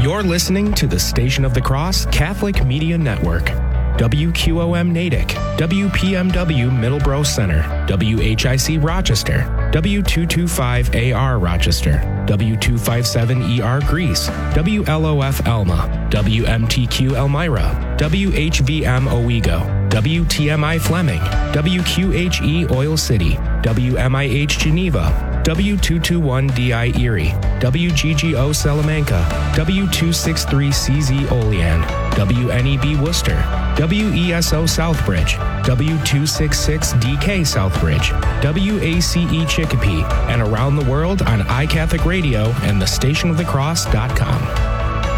You're listening to the Station of the Cross Catholic Media Network. WQOM Natick, WPMW Middleborough Center, WHIC Rochester, W225AR Rochester, W257ER Greece, WLOF Elma, WMTQ Elmira, WHVM Owego, WTMI Fleming, WQHE Oil City, WMIH Geneva, W221DI Erie, WGGO Salamanca, W263CZ Olean, WNEB Worcester, WESO Southbridge, W266DK Southbridge, WACE Chicopee, and around the world on iCatholic Radio and thestationofthecross.com.